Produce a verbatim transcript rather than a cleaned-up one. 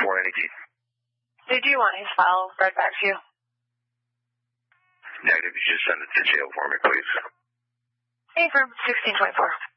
four ninety-two. Did you want his file read back to you? Negative, you should send it to jail for me, please. Hey, from sixteen twenty-four.